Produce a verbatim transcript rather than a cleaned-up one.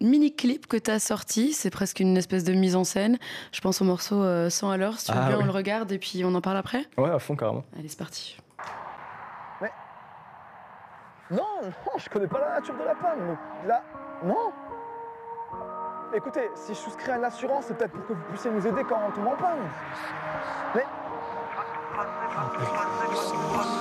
mini clip que tu as sorti. C'est presque une espèce de mise en scène. Je pense au morceau euh, cent à l'heure. Si tu veux Ah, bien, oui. on le regarde et puis on en parle après. Ouais, à fond, carrément. Allez, c'est parti. Mais. Non, non, je connais pas la nature de la panne. Mais là. Non. Écoutez, si je souscris à une assurance, c'est peut-être pour que vous puissiez nous aider quand on tombe en panne. Mais.